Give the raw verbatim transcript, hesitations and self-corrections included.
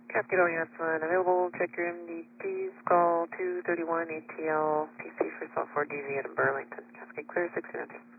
Cascade All Units one available. Check your M D Ts. Call two thirty-one A T L T C for software D Z at Burlington. Cascade clear six units.